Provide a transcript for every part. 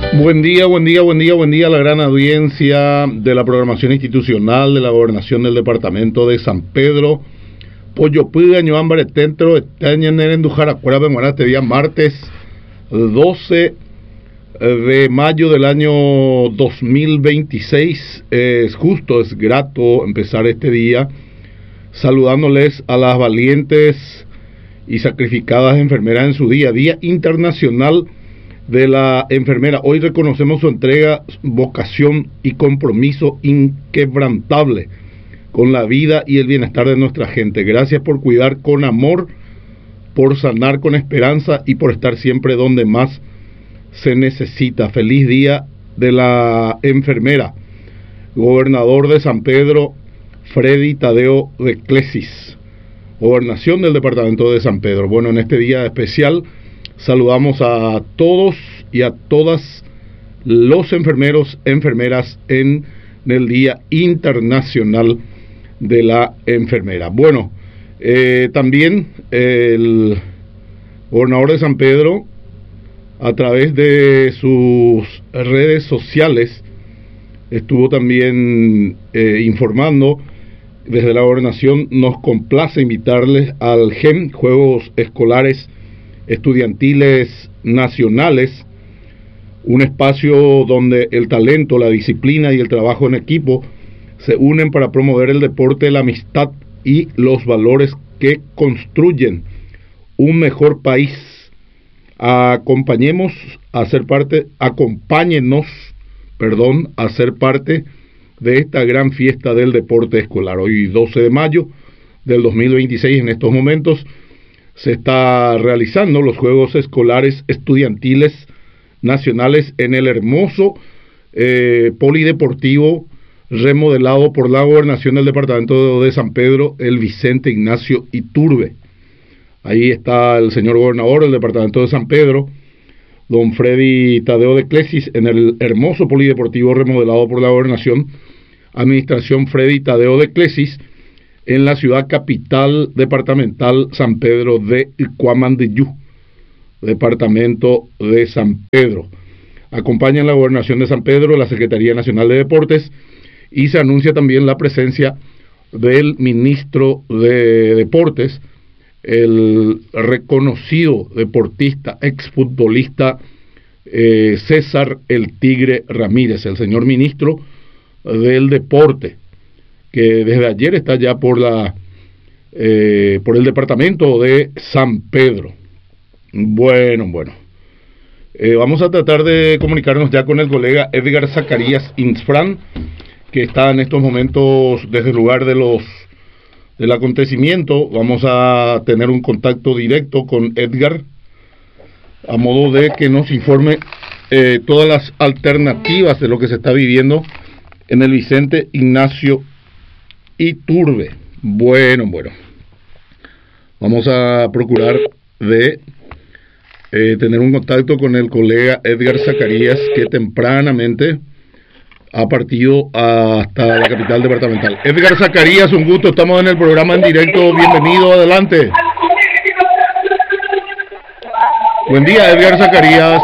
Buen día, buen día, buen día, buen día a la gran audiencia de la programación institucional de la Gobernación del Departamento de San Pedro. Pollo Puga, Ñoámbare, Tentro, Estañen, Endujar, Acuérdate, este día martes 12 de mayo del año 2026. Es justo, es grato empezar este día saludándoles a las valientes y sacrificadas enfermeras en su día, Día Internacional de la Enfermera. Hoy reconocemos su entrega, vocación y compromiso inquebrantable con la vida y el bienestar de nuestra gente. Gracias por cuidar con amor, por sanar con esperanza y por estar siempre donde más se necesita. Feliz Día de la Enfermera. Gobernador de San Pedro, Freddy Tadeo de Clesis. Gobernación del Departamento de San Pedro. Bueno, en este día especial saludamos a todos y a todas los enfermeros, enfermeras en el Día Internacional de la Enfermera. Bueno, también el gobernador de San Pedro, a través de sus redes sociales, estuvo también informando desde la gobernación. Nos complace invitarles al GEM, Juegos Escolares Estudiantiles Nacionales, un espacio donde el talento, la disciplina y el trabajo en equipo se unen para promover el deporte, la amistad y los valores que construyen un mejor país. Acompáñenos a ser parte de esta gran fiesta del deporte escolar. Hoy 12 de mayo del 2026, en estos momentos, se está realizando los Juegos Escolares Estudiantiles Nacionales en el hermoso polideportivo remodelado por la Gobernación del Departamento de San Pedro, el Vicente Ignacio Iturbe. Ahí está el señor gobernador del Departamento de San Pedro, don Freddy Tadeo de Clesis, en el hermoso polideportivo remodelado por la Gobernación, Administración Freddy Tadeo de Clesis, en la ciudad capital departamental San Pedro de Cuamandiyú, departamento de San Pedro. Acompaña en la Gobernación de San Pedro la Secretaría Nacional de Deportes y se anuncia también la presencia del ministro de Deportes, el reconocido deportista, exfutbolista César el Tigre Ramírez, el señor ministro del Deporte, que desde ayer está ya por el departamento de San Pedro. Bueno, vamos a tratar de comunicarnos ya con el colega Edgar Zacarías Insfrán, que está en estos momentos desde el lugar del acontecimiento. Vamos a tener un contacto directo con Edgar, a modo de que nos informe todas las alternativas de lo que se está viviendo en el Vicente Ignacio Iturbe. Bueno, vamos a procurar de tener un contacto con el colega Edgar Zacarías, que tempranamente ha partido hasta la capital departamental. Edgar Zacarías, un gusto, estamos en el programa en directo, bienvenido, adelante. Buen día, Edgar Zacarías.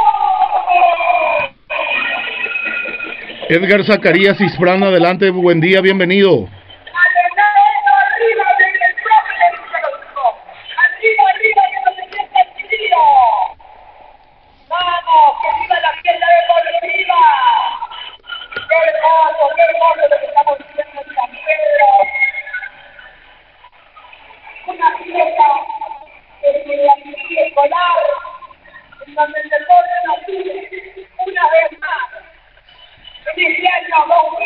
Edgar Zacarías Isfrán, adelante, buen día, bienvenido. Una fiesta escolar en donde el deporte nos une una vez más. En este año